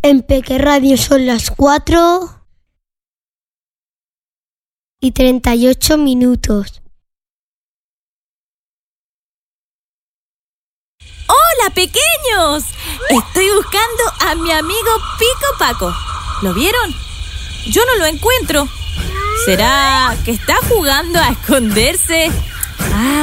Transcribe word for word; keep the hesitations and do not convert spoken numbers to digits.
En Peque Radio son las cuatro y treinta y ocho minutos. ¡Hola, pequeños! Estoy buscando a mi amigo Pico Paco. ¿Lo vieron? Yo no lo encuentro. ¿Será que está jugando a esconderse? Ah.